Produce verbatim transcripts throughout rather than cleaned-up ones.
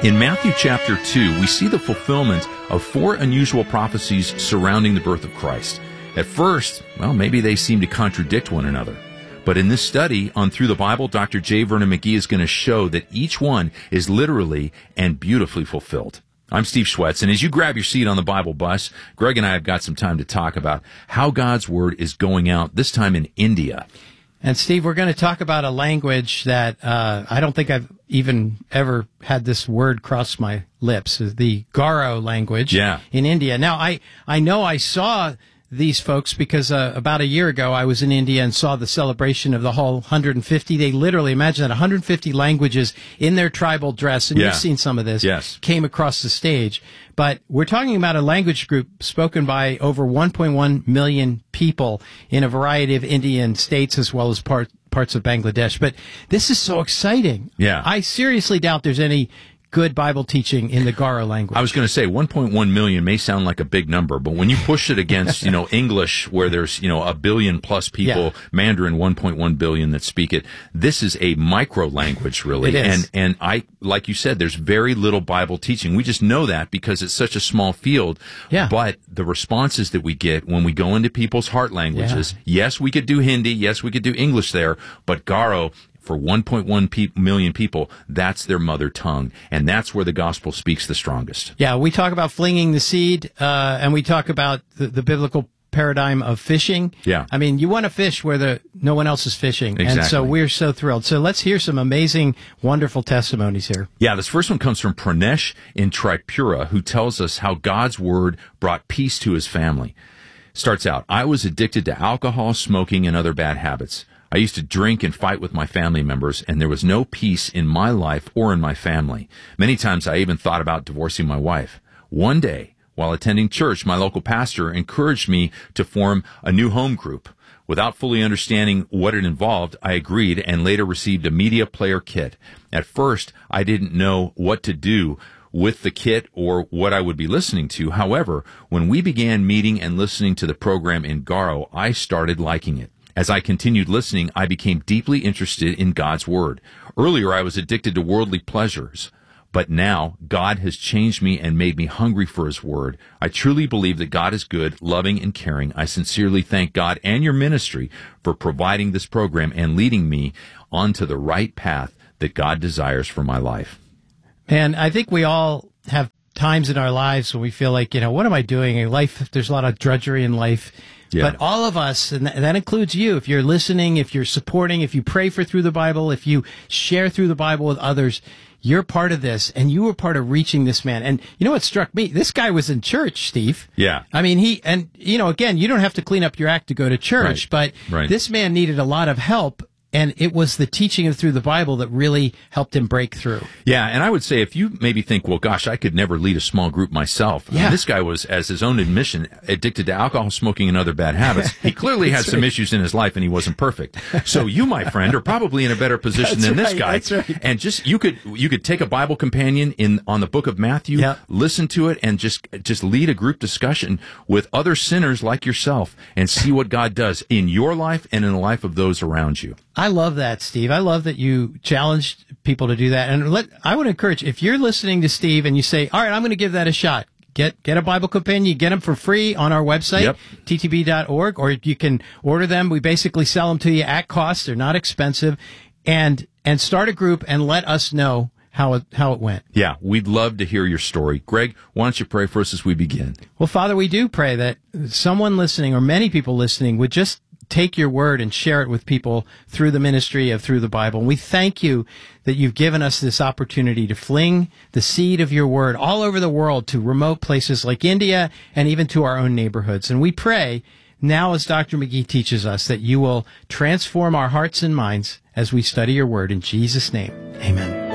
In Matthew chapter two, we see the fulfillment of four unusual prophecies surrounding the birth of Christ. At first, well, maybe they seem to contradict one another. But in this study on Through the Bible, Doctor J. Vernon McGee is going to show that each one is literally and beautifully fulfilled. I'm Steve Schwetz, and as you grab your seat on the Bible bus, Greg and I have got some time to talk about how God's Word is going out, this time in India. And Steve, we're going to talk about a language that uh, I don't think I've even ever had this word cross my lips, the Garo language yeah. in India. Now, I, I know I saw these folks because uh, about a year ago I was in India and saw the celebration of the whole one hundred fifty. They literally, imagine that, one hundred fifty languages in their tribal dress, and yeah. you've seen some of this, yes. came across the stage. But we're talking about a language group spoken by over one point one million people in a variety of Indian states as well as part, parts of Bangladesh. But this is so exciting. Yeah. I seriously doubt there's any good Bible teaching in the Garo language. I was going to say one point one million may sound like a big number, but when you push it against, you know, English, where there's, you know, a billion plus people, yeah. Mandarin one point one billion that speak it, this is a micro language, really. It is. And, and I, like you said, there's very little Bible teaching. We just know that because it's such a small field. Yeah. But the responses that we get when we go into people's heart languages, yeah. yes, we could do Hindi, yes, we could do English there, but Garo, for one point one pe- million people, that's their mother tongue, and that's where the gospel speaks the strongest. Yeah, we talk about flinging the seed, uh, and we talk about the, the biblical paradigm of fishing. Yeah. I mean, you want to fish where the no one else is fishing, exactly. And so we're so thrilled. So let's hear some amazing, wonderful testimonies here. Yeah, this first one comes from Pranesh in Tripura, who tells us how God's word brought peace to his family. Starts out, I was addicted to alcohol, smoking, and other bad habits. I used to drink and fight with my family members, and there was no peace in my life or in my family. Many times I even thought about divorcing my wife. One day, while attending church, my local pastor encouraged me to form a new home group. Without fully understanding what it involved, I agreed and later received a media player kit. At first, I didn't know what to do with the kit or what I would be listening to. However, when we began meeting and listening to the program in Garo, I started liking it. As I continued listening, I became deeply interested in God's Word. Earlier, I was addicted to worldly pleasures, but now God has changed me and made me hungry for His Word. I truly believe that God is good, loving, and caring. I sincerely thank God and your ministry for providing this program and leading me onto the right path that God desires for my life. And I think we all have times in our lives when we feel like, you know, what am I doing in life? There's a lot of drudgery in life. Yeah. But all of us, and that includes you, if you're listening, if you're supporting, if you pray for Through the Bible, if you share Through the Bible with others, you're part of this, and you were part of reaching this man. And you know what struck me? This guy was in church, Steve. Yeah. I mean, he, and, you know, again, you don't have to clean up your act to go to church, right. but right. this man needed a lot of help. And it was the teaching of Through the Bible that really helped him break through. Yeah, and I would say if you maybe think, well, gosh, I could never lead a small group myself. Yeah. I mean, this guy was, as his own admission, addicted to alcohol, smoking, and other bad habits. He clearly had some right. issues in his life, and he wasn't perfect. So you, my friend, are probably in a better position that's than right, this guy. That's right. And just you could you could take a Bible companion in on the book of Matthew, yep. listen to it, and just just lead a group discussion with other sinners like yourself, and see what God does in your life and in the life of those around you. I love that, Steve. I love that you challenged people to do that. And let, I would encourage, if you're listening to Steve and you say, all right, I'm going to give that a shot, get get a Bible companion. You get them for free on our website, yep. t t b dot org, or you can order them. We basically sell them to you at cost. They're not expensive. And and start a group and let us know how it, how it went. Yeah, we'd love to hear your story. Greg, why don't you pray for us as we begin? Well, Father, we do pray that someone listening, or many people listening, would just take your word and share it with people through the ministry of Through the Bible. And we thank you that you've given us this opportunity to fling the seed of your word all over the world to remote places like India and even to our own neighborhoods. And we pray now, as Doctor McGee teaches us, that you will transform our hearts and minds as we study your word. In Jesus' name, amen.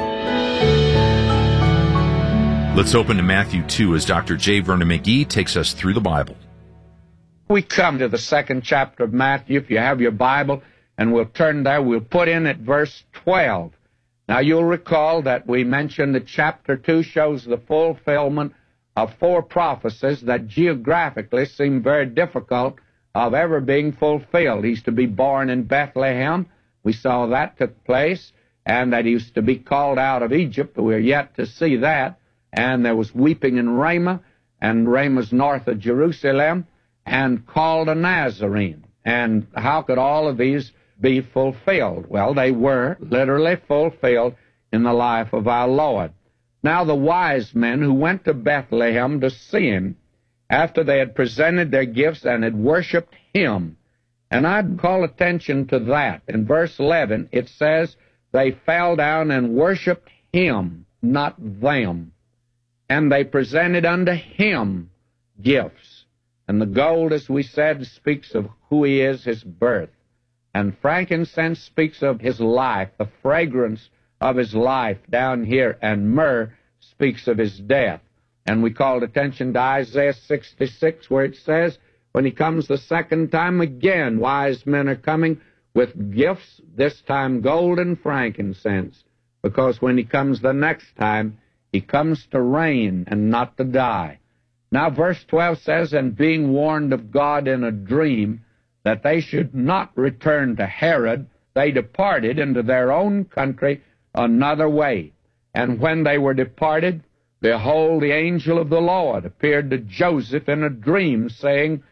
Let's open to Matthew two as Doctor J. Vernon McGee takes us through the Bible. We come to the second chapter of Matthew. If you have your Bible, and we'll turn there, we'll put in at verse twelve. Now, you'll recall that we mentioned that chapter two shows the fulfillment of four prophecies that geographically seem very difficult of ever being fulfilled. He's to be born in Bethlehem. We saw that took place. and that he was to be called out of Egypt. We're yet to see that. And there was weeping in Ramah, and Ramah's north of Jerusalem, and called a Nazarene. And how could all of these be fulfilled? Well, they were literally fulfilled in the life of our Lord. Now the wise men who went to Bethlehem to see him, after they had presented their gifts and had worshipped him, and I'd call attention to that. In verse eleven, it says, they fell down and worshipped him, not them. And they presented unto him gifts. And the gold, as we said, speaks of who he is, his birth. And frankincense speaks of his life, the fragrance of his life down here. And myrrh speaks of his death. And we called attention to Isaiah sixty-six, where it says, when he comes the second time again, wise men are coming with gifts, this time gold and frankincense. Because when he comes the next time, he comes to reign and not to die. Now verse twelve says, and being warned of God in a dream that they should not return to Herod, they departed into their own country another way. And when they were departed, behold, the angel of the Lord appeared to Joseph in a dream, saying,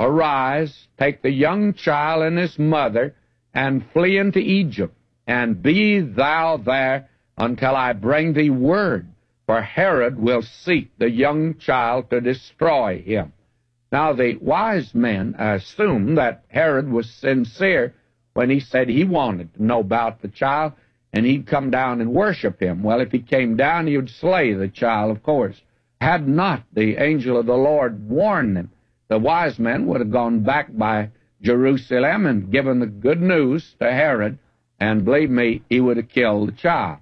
arise, take the young child and his mother, and flee into Egypt, and be thou there until I bring thee word. For Herod will seek the young child to destroy him. Now the wise men assumed that Herod was sincere when he said he wanted to know about the child, and he'd come down and worship him. Well, if he came down, he would slay the child, of course. Had not the angel of the Lord warned them, the wise men would have gone back by Jerusalem and given the good news to Herod, and believe me, he would have killed the child.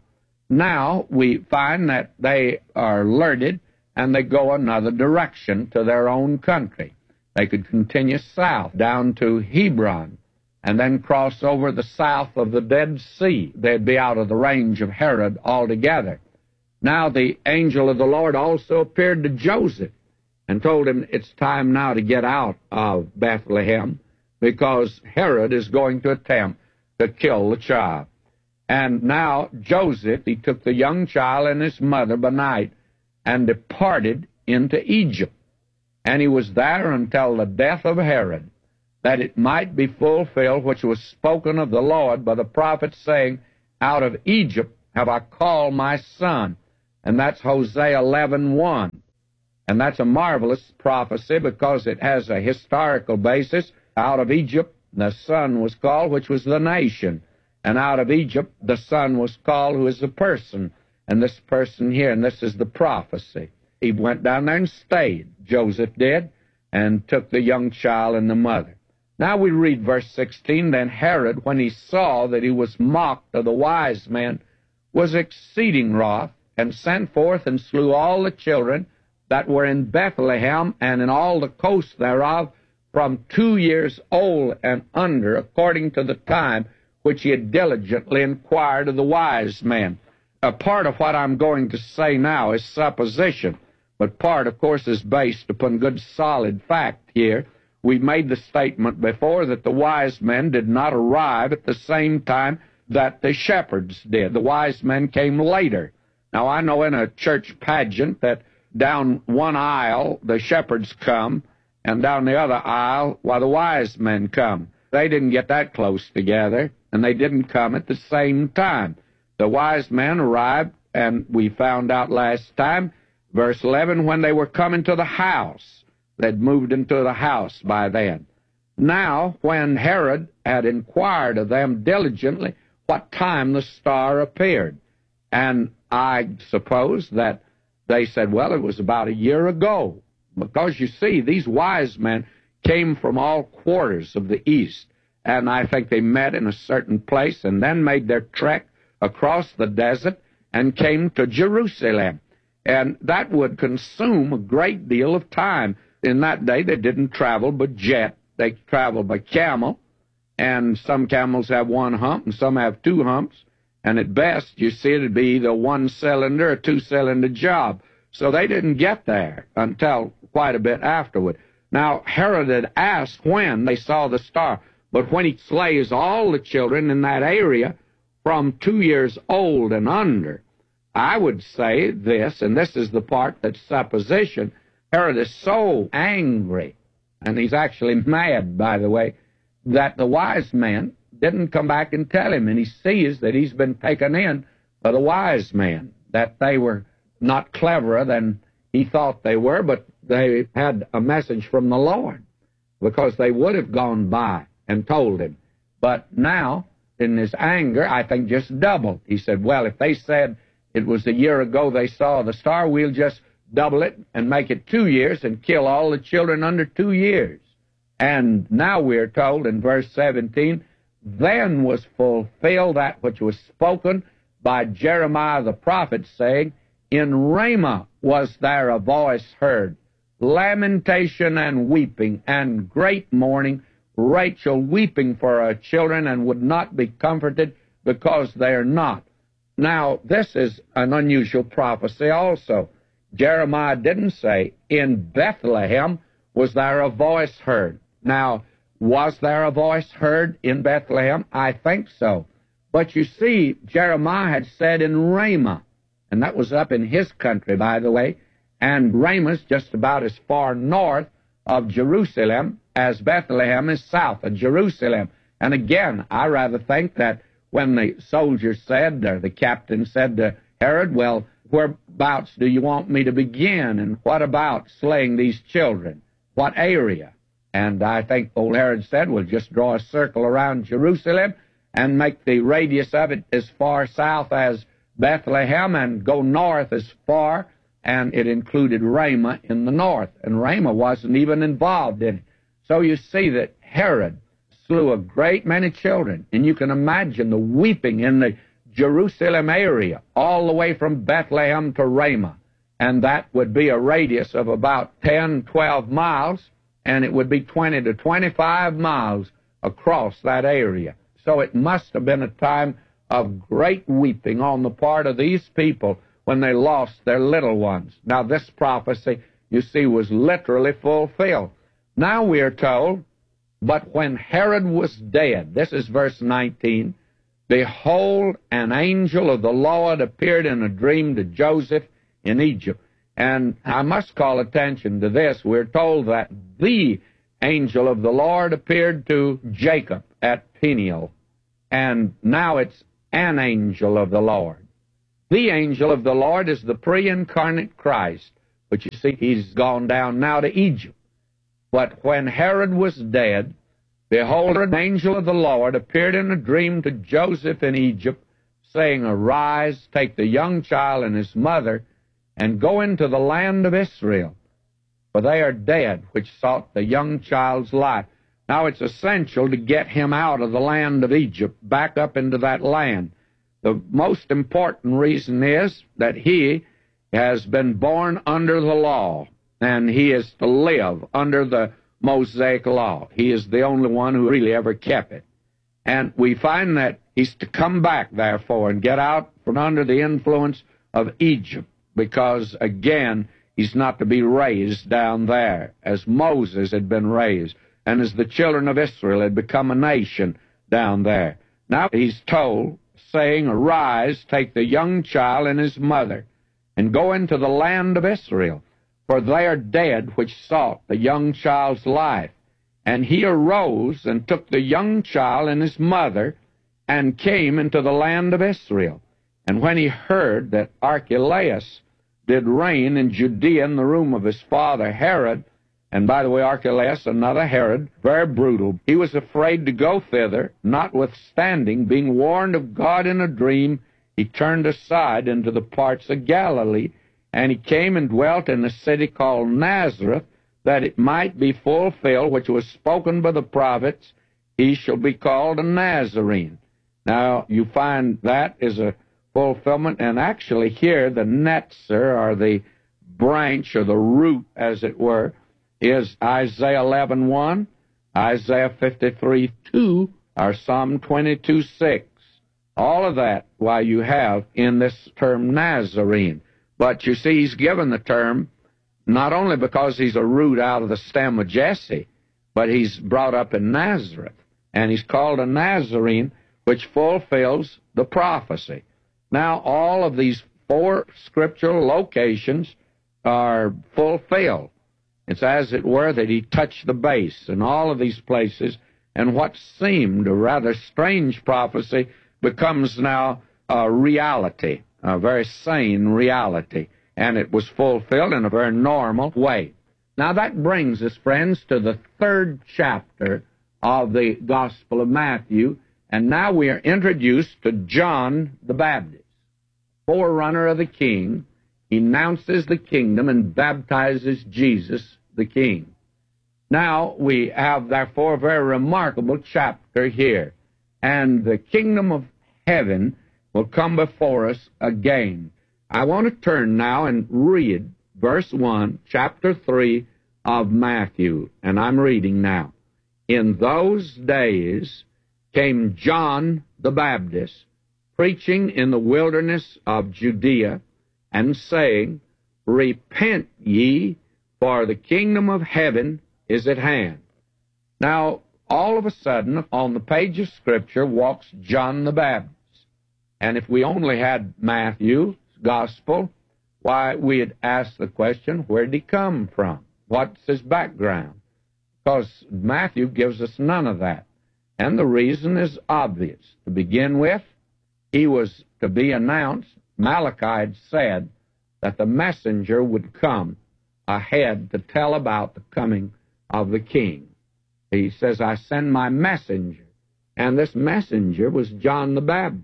Now we find that they are alerted, and they go another direction to their own country. They could continue south down to Hebron, and then cross over the south of the Dead Sea. They'd be out of the range of Herod altogether. Now the angel of the Lord also appeared to Joseph and told him it's time now to get out of Bethlehem, because Herod is going to attempt to kill the child. And now Joseph, he took the young child and his mother by night and departed into Egypt. And he was there until the death of Herod, that it might be fulfilled which was spoken of the Lord by the prophet, saying, out of Egypt have I called my son. And that's Hosea eleven one. And that's a marvelous prophecy because it has a historical basis. Out of Egypt the son was called, which was the nation. And out of Egypt, the son was called, who is a person. And this person here, and this is the prophecy. He went down there and stayed, Joseph did, and took the young child and the mother. Now we read verse sixteen, then Herod, when he saw that he was mocked of the wise men, was exceeding wroth, and sent forth and slew all the children that were in Bethlehem and in all the coast thereof, from two years old and under, according to the time which he had diligently inquired of the wise men. A part of what I'm going to say now is supposition, but part, of course, is based upon good solid fact here. We made the statement before that the wise men did not arrive at the same time that the shepherds did. The wise men came later. Now, I know in a church pageant that down one aisle the shepherds come, and down the other aisle, why, the wise men come. They didn't get that close together, and they didn't come at the same time. The wise men arrived, and we found out last time, verse eleven, when they were coming to the house. They'd moved into the house by then. Now, when Herod had inquired of them diligently what time the star appeared, and I suppose that they said, well, it was about a year ago, because you see, these wise men came from all quarters of the east, and I think they met in a certain place and then made their trek across the desert and came to Jerusalem. And that would consume a great deal of time. In that day, they didn't travel by jet. They traveled by camel, and some camels have one hump and some have two humps, and at best, you see, it'd be either one-cylinder or two-cylinder job. So they didn't get there until quite a bit afterward. Now, Herod had asked when they saw the star, but when he slays all the children in that area, from two years old and under. I would say this, and this is the part that's supposition. Herod is so angry, and he's actually mad, by the way, that the wise men didn't come back and tell him, and he sees that he's been taken in by the wise men, that they were not cleverer than he thought they were, but they had a message from the Lord, because they would have gone by and told him. But now, in his anger, I think just doubled. He said, well, if they said it was a year ago they saw the star, we'll just double it and make it two years and kill all the children under two years. And now we're told in verse seventeen, then was fulfilled that which was spoken by Jeremiah the prophet, saying, in Ramah was there a voice heard, lamentation and weeping, and great mourning, Rachel weeping for her children, and would not be comforted, because they are not. Now, this is an unusual prophecy also. Jeremiah didn't say, in Bethlehem was there a voice heard. Now, was there a voice heard in Bethlehem? I think so. But you see, Jeremiah had said in Ramah, and that was up in his country, by the way, and Ramah's just about as far north of Jerusalem as Bethlehem is south of Jerusalem. And again, I rather think that when the soldiers said, or the captain said to Herod, well, whereabouts do you want me to begin, and what about slaying these children? What area? And I think old Herod said, well, just draw a circle around Jerusalem and make the radius of it as far south as Bethlehem and go north as far, and it included Ramah in the north, and Ramah wasn't even involved in it. So you see that Herod slew a great many children, and you can imagine the weeping in the Jerusalem area, all the way from Bethlehem to Ramah, and that would be a radius of about ten, twelve miles, and it would be twenty to twenty-five miles across that area. So it must have been a time of great weeping on the part of these people when they lost their little ones. Now, this prophecy, you see, was literally fulfilled. Now we are told, but when Herod was dead, this is verse nineteen, behold, an angel of the Lord appeared in a dream to Joseph in Egypt. And I must call attention to this. We're told that the angel of the Lord appeared to Jacob at Peniel. And now it's an angel of the Lord. The angel of the Lord is the pre-incarnate Christ. But you see, he's gone down now to Egypt. But when Herod was dead, behold, an angel of the Lord appeared in a dream to Joseph in Egypt, saying, arise, take the young child and his mother, and go into the land of Israel, for they are dead which sought the young child's life. Now, it's essential to get him out of the land of Egypt, back up into that land. The most important reason is that he has been born under the law, and he is to live under the Mosaic law. He is the only one who really ever kept it. And we find that he's to come back, therefore, and get out from under the influence of Egypt, because, again, he's not to be raised down there as Moses had been raised, and as the children of Israel had become a nation down there. Now he's told, saying, arise, take the young child and his mother, and go into the land of Israel, for they are dead which sought the young child's life. And he arose and took the young child and his mother, and came into the land of Israel. And when he heard that Archelaus did reign in Judea in the room of his father Herod, and by the way, Archelaus, another Herod, very brutal, he was afraid to go thither, notwithstanding, being warned of God in a dream, he turned aside into the parts of Galilee, and he came and dwelt in a city called Nazareth, that it might be fulfilled, which was spoken by the prophets, he shall be called a Nazarene. Now, you find that is a fulfillment, and actually here the netzer, or the branch, or the root, as it were, is Isaiah eleven one, Isaiah fifty-three two, or Psalm twenty-two six. All of that, why you have in this term Nazarene. But you see, he's given the term not only because he's a root out of the stem of Jesse, but he's brought up in Nazareth, and he's called a Nazarene which fulfills the prophecy. Now, all of these four scriptural locations are fulfilled. It's as it were that he touched the base in all of these places, and what seemed a rather strange prophecy becomes now a reality, a very sane reality, and it was fulfilled in a very normal way. Now that brings us, friends, to the third chapter of the Gospel of Matthew, and now we are introduced to John the Baptist, forerunner of the King. He announces the kingdom and baptizes Jesus the King. Now we have, therefore, a very remarkable chapter here, and the kingdom of heaven will come before us again. I want to turn now and read verse one, chapter three of Matthew, and I'm reading now. In those days came John the Baptist, preaching in the wilderness of Judea, and saying, Repent ye, for the kingdom of heaven is at hand. Now, all of a sudden, on the page of Scripture walks John the Baptist. And if we only had Matthew's Gospel, why, we'd ask the question, where did he come from? What's his background? Because Matthew gives us none of that. And the reason is obvious. To begin with, he was to be announced. Malachi had said that the messenger would come ahead to tell about the coming of the King. He says, I send my messenger. And this messenger was John the Baptist.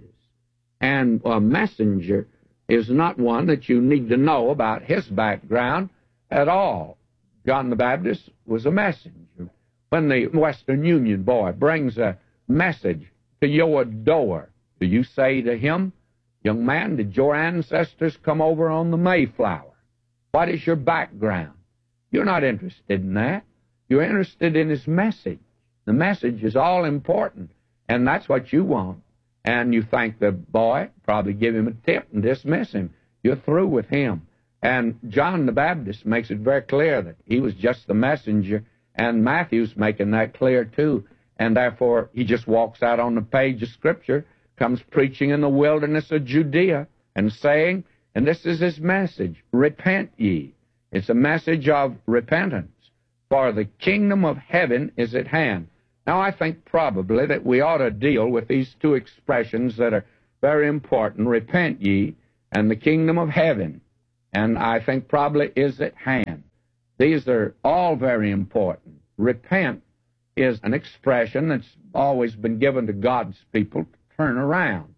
And a messenger is not one that you need to know about his background at all. John the Baptist was a messenger. When the Western Union boy brings a message to your door, do you say to him, Young man, did your ancestors come over on the Mayflower? What is your background? You're not interested in that. You're interested in his message. The message is all important, and that's what you want. And you thank the boy, probably give him a tip and dismiss him. You're through with him. And John the Baptist makes it very clear that he was just the messenger, and Matthew's making that clear too. And therefore, he just walks out on the page of Scripture, comes preaching in the wilderness of Judea, and saying, and this is his message, Repent ye. It's a message of repentance, for the kingdom of heaven is at hand. Now, I think probably that we ought to deal with these two expressions that are very important, repent ye, and the kingdom of heaven, and I think probably is at hand. These are all very important. Repent is an expression that's always been given to God's people to turn around.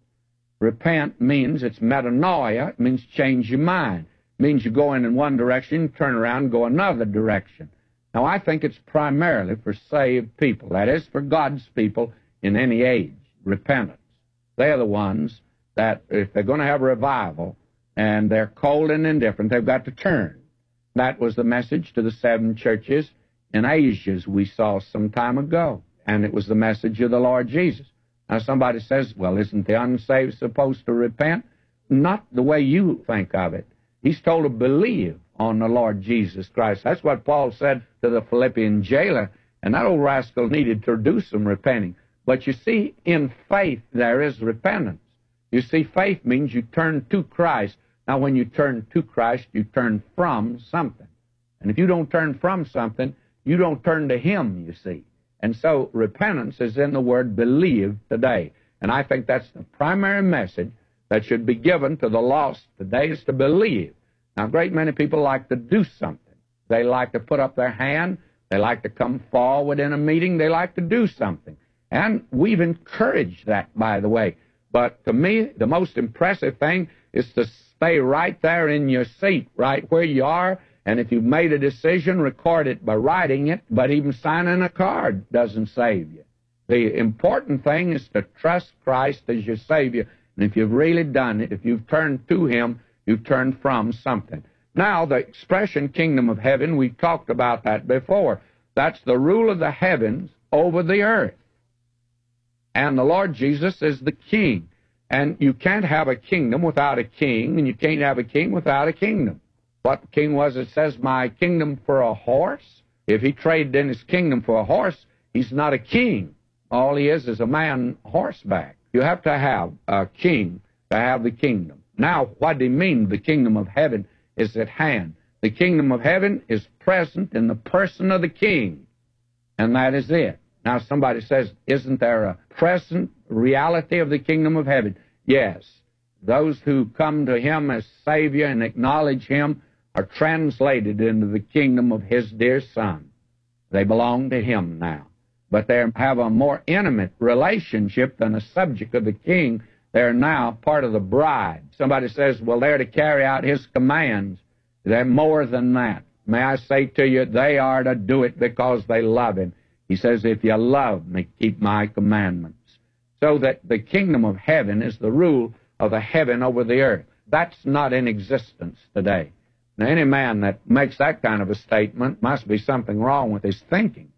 Repent means it's metanoia. It means change your mind. It means you go in one direction, turn around, and go another direction. Now, I think it's primarily for saved people. That is, for God's people in any age. Repentance. They're the ones that, if they're going to have a revival and they're cold and indifferent, they've got to turn. That was the message to the seven churches in Asia, as we saw some time ago. And it was the message of the Lord Jesus. Now, somebody says, well, isn't the unsaved supposed to repent? Not the way you think of it. He's told to believe on the Lord Jesus Christ. That's what Paul said to the Philippian jailer, and that old rascal needed to do some repenting. But you see, in faith, there is repentance. You see, faith means you turn to Christ. Now, when you turn to Christ, you turn from something. And if you don't turn from something, you don't turn to Him, you see. And so repentance is in the word believe today. And I think that's the primary message that should be given to the lost today, is to believe. Now, a great many people like to do something. They like to put up their hand. They like to come forward in a meeting. They like to do something. And we've encouraged that, by the way. But to me, the most impressive thing is to stay right there in your seat, right where you are. And if you've made a decision, record it by writing it. But even signing a card doesn't save you. The important thing is to trust Christ as your Savior. And if you've really done it, if you've turned to Him, you've turned from something. Now, the expression kingdom of heaven, we've talked about that before. That's the rule of the heavens over the earth. And the Lord Jesus is the king. And you can't have a kingdom without a king, and you can't have a king without a kingdom. What king was it says, my kingdom for a horse? If he traded in his kingdom for a horse, he's not a king. All he is is a man horseback. You have to have a king to have the kingdom. Now, what do you mean the kingdom of heaven is at hand? The kingdom of heaven is present in the person of the king, and that is it. Now, somebody says, isn't there a present reality of the kingdom of heaven? Yes. Those who come to him as Savior and acknowledge him are translated into the kingdom of his dear Son. They belong to him now. But they have a more intimate relationship than a subject of the king. They're now part of the bride. Somebody says, well, they're to carry out his commands. They're more than that. May I say to you, they are to do it because they love him. He says, if you love me, keep my commandments. So that the kingdom of heaven is the rule of the heaven over the earth. That's not in existence today. Now, any man that makes that kind of a statement must be something wrong with his thinking,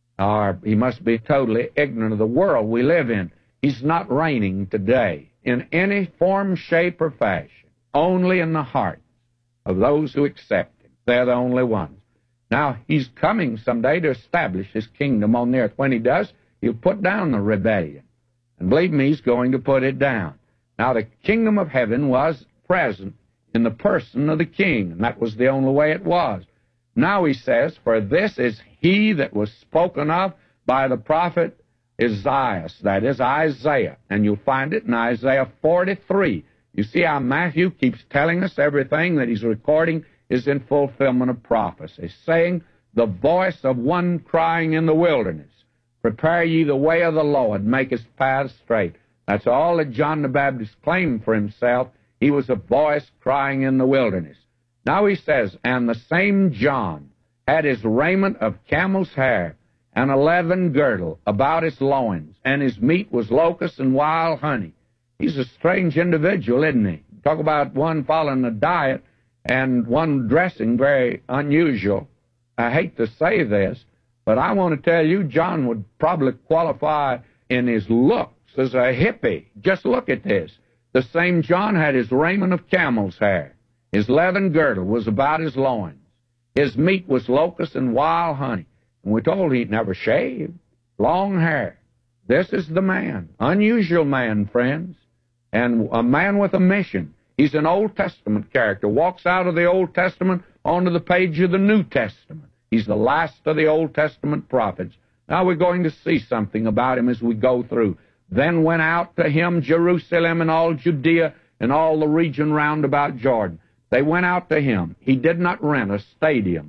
or he must be totally ignorant of the world we live in. He's not reigning today in any form, shape, or fashion, only in the hearts of those who accept him. They're the only ones. Now, he's coming someday to establish his kingdom on the earth. When he does, he'll put down the rebellion. And believe me, he's going to put it down. Now, the kingdom of heaven was present in the person of the king, and that was the only way it was. Now he says, for this is he that was spoken of by the prophet Isaiah, that is Isaiah, and you'll find it in Isaiah forty-three. You see how Matthew keeps telling us everything that he's recording is in fulfillment of prophecy, saying, the voice of one crying in the wilderness, prepare ye the way of the Lord, make his paths straight. That's all that John the Baptist claimed for himself. He was a voice crying in the wilderness. Now he says, and the same John had his raiment of camel's hair, and a leathern girdle about his loins, and his meat was locusts and wild honey. He's a strange individual, isn't he? Talk about one following a diet and one dressing very unusual. I hate to say this, but I want to tell you, John would probably qualify in his looks as a hippie. Just look at this. The same John had his raiment of camel's hair. His leathern girdle was about his loins. His meat was locusts and wild honey. And we're told he'd never shaved. Long hair. This is the man. Unusual man, friends. And a man with a mission. He's an Old Testament character. Walks out of the Old Testament onto the page of the New Testament. He's the last of the Old Testament prophets. Now we're going to see something about him as we go through. Then went out to him Jerusalem and all Judea and all the region round about Jordan. They went out to him. He did not rent a stadium.